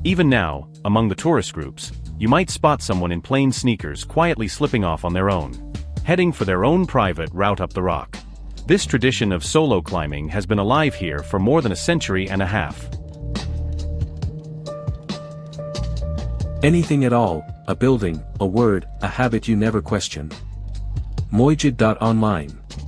Even now, among the tourist groups, you might spot someone in plain sneakers quietly slipping off on their own, heading for their own private route up the rock. This tradition of solo climbing has been alive here for more than a century and a half. Anything at all, a building, a word, a habit you never question. Mojid.online